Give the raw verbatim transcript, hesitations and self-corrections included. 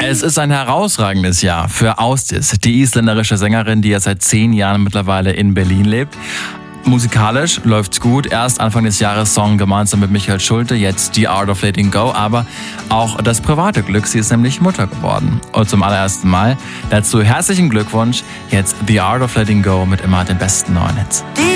Es ist ein herausragendes Jahr für Austis, die isländerische Sängerin, die ja seit zehn Jahren mittlerweile in Berlin lebt. Musikalisch läuft's gut. Erst Anfang des Jahres Song gemeinsam mit Michael Schulte, jetzt The Art of Letting Go, aber auch das private Glück. Sie ist nämlich Mutter geworden. Und zum allerersten Mal dazu herzlichen Glückwunsch. Jetzt The Art of Letting Go mit immer den besten neuen Hits.